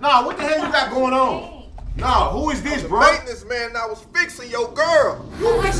Nah, what the hell you got going on? Nah, who is this, bro? Maintenance man, I was fixing your girl. You fixing